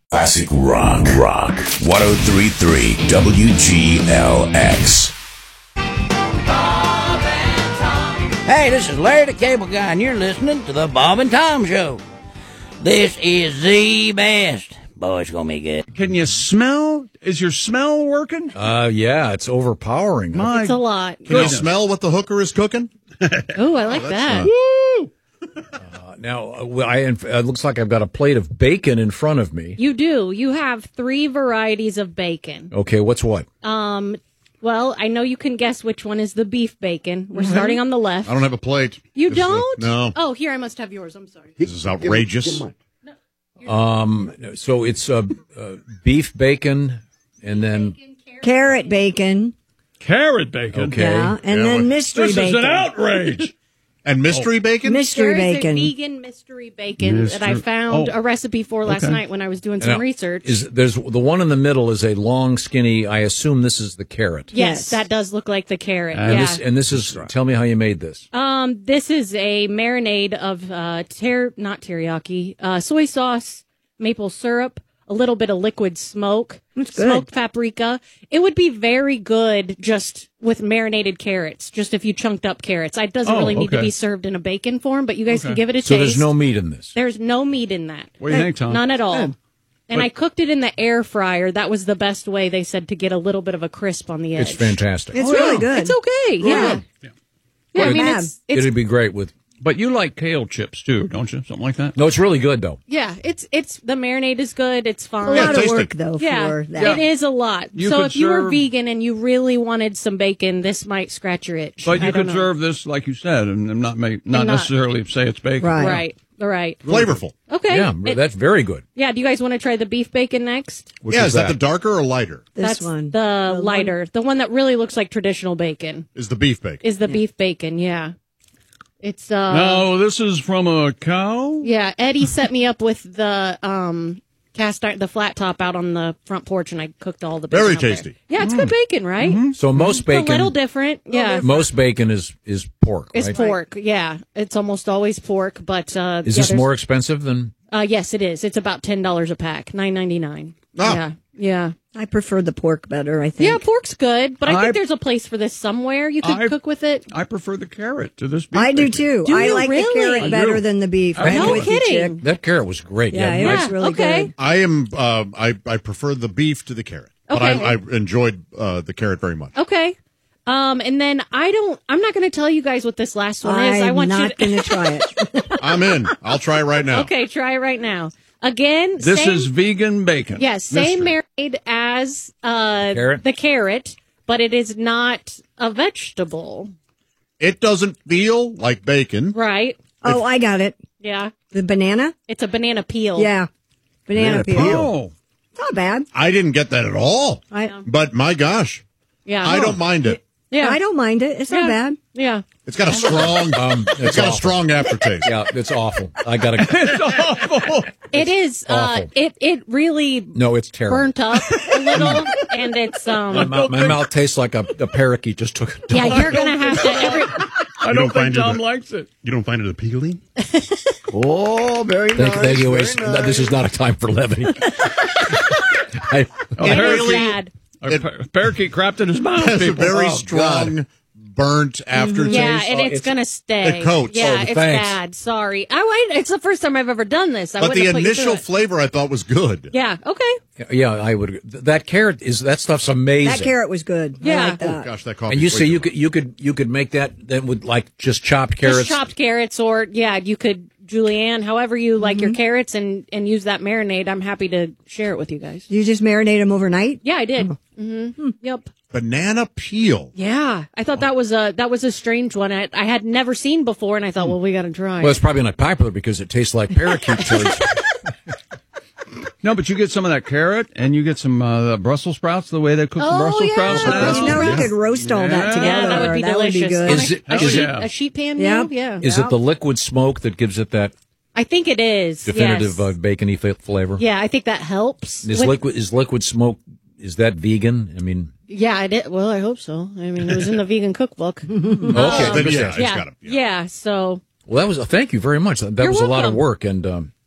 Classic rock. 1033 WGLX. Hey, this is Larry the Cable Guy, and you're listening to the Bob and Tom Show. This is the best. Boy, it's gonna be good. Can you smell? Is your smell working? Yeah, it's overpowering. It's a lot. Can you smell what the hooker is cooking? Oh, I like that. Woo! Now, it looks like I've got a plate of bacon in front of me. You do. You have 3 varieties of bacon. Okay, what's what? Well, I know you can guess which one is the beef bacon. We're starting on the left. I don't have a plate. You don't? No. Oh, here, I must have yours. I'm sorry. This is outrageous. So it's beef bacon and then Carrot bacon. Carrot bacon. Okay. Yeah, and then mystery This bacon. is an outrage. And mystery bacon? Mystery There is bacon. a vegan mystery bacon that I found a recipe for last night when I was doing some Now, research. There's the one in the middle is a long, skinny. I assume this is the carrot. Yes, that does look like the carrot. And yeah. this is. Tell me how you made this. This is a marinade of not teriyaki, soy sauce, maple syrup, a little bit of liquid smoke, smoked paprika. It would be very good just with marinated carrots, just if you chunked up carrots. It doesn't really need to be served in a bacon form, but you guys can give it a taste. So there's no meat in this. There's no meat in that. What do you think, Tom? None at all. And I cooked it in the air fryer. That was the best way, they said, to get a little bit of a crisp on the edge. It's fantastic. It's really good. It's okay. Yeah. Yeah, I mean, it's It'd be great with. But you like kale chips too, don't you? Something like that? No, it's really good though. yeah, it's the marinade is good. It's a fine. lot of tasty. work, though, Yeah, for that. it is a lot. You So could if you were serve- vegan and you really wanted some bacon, this might scratch your itch. But I you don't could know. serve this, like you said, and not not- necessarily say it's bacon. Right. Right. Flavorful. Okay. Yeah, that's very good. yeah. Do you guys want to try the beef bacon next? Which Is that the darker or lighter? This That's one. the lighter, the one that really looks like traditional bacon Is the beef bacon? is the beef bacon. Yeah. It's No, this is from a cow? Yeah, Eddie set me up with the cast iron, the flat top out on the front porch, and I cooked all the bacon. Very out there. tasty. Yeah, it's good bacon, right? So most It's a little bacon, different. Yeah, most bacon is pork. it's right? pork. Yeah, it's almost always pork. But Is yeah, this there's- more expensive than? Yes, it is. It's about $10 a pack, $9.99. Ah. Yeah. I prefer the pork better, I think. Yeah, pork's good, but I I- think there's a place for this somewhere. You could cook with it. I prefer the carrot to this beef I do bacon. too. Do I you like really? the carrot I better do. than the beef. I I'm know with it. you, Kidding. Chick. That carrot was great. Yeah, it Yeah, was really okay. good. I am. I prefer the beef to the carrot, but Okay. I enjoyed the carrot very much. Okay. And then I'm not going to tell you guys what this last one is. I I'm want not you going to try it. I'm in. I'll try it right now. Okay, try it right now. Again, This same, is vegan bacon. yes, same Mystery. marinade as Carrot? the carrot, but it is not a vegetable, It doesn't feel like bacon. right? Oh, I got it. Yeah, The banana? it's a banana peel. Yeah. Banana peel. Oh, It's not bad. I didn't get that at all. But my gosh, yeah, I don't mind it. Yeah, I don't mind it. It's not bad. Yeah, It's got a strong. it's got a strong aftertaste. Yeah, it's awful. I gotta. it is. awful. It really No, it's terrible. burnt up a little, and it's My mouth tastes like a parakeet just took a dump. yeah. You're gonna have to I don't think Tom likes it. You don't find it appealing? Oh, very Thank you. This is not a time for levity. It's bad. A parakeet crapped in his mouth. It has a people. very Oh, strong, burnt aftertaste. Yeah, and it's gonna stay. it coats. Yeah, Oh, it's thanks. bad. Sorry. It's the first time I've ever done this. I But wouldn't the have put you through initial it. flavor I thought was good. Yeah. Okay. Yeah, I would. That carrot that stuff's amazing. That carrot was good. Yeah. I like that. Gosh, that coffee. And you say you could make that then with like just chopped carrots. Just chopped carrots, or you could julienne, however you like your carrots, and use that marinade. I'm happy to share it with you guys. You just marinate them overnight? Yeah, I did. Mm-hmm. Yep. banana peel. Yeah, I thought that was a strange one. I had never seen before, and I thought, well, we got to try. Well, it's probably not popular because it tastes like parakeet turds. No, but you get some of that carrot, and you get some Brussels sprouts, the way they cook the Brussels sprouts now. You know, you could roast all that together. yeah, that would be delicious. good. Is it- is it- a sheet pan Yeah. meal? Yeah. Is it the liquid smoke that gives it that I think it is. definitive yes. bacony flavor? Yeah, I think that helps. Is With- liquid smoke? Is that vegan? I mean, Yeah, I did. Well, I hope so. I mean, it was in the vegan cookbook. okay. Then, yeah, it's Yeah, gotta- yeah. So Well, that was thank you very much. That You're was a lot of welcome. work, and